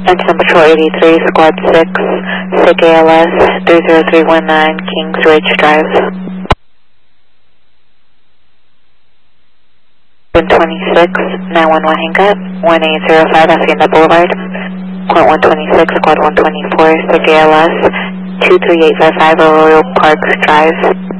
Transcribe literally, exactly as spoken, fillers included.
Engine Patrol eighty-three, Squad six, S I C A L S, three zero three one nine, Kings Ridge Drive. one twenty-six, nine one one hang up, one eight zero five Hacienda Boulevard, point one twenty-six, Squad one twenty-four, S I C A L S, two three eight five five Arroyo Parks Drive.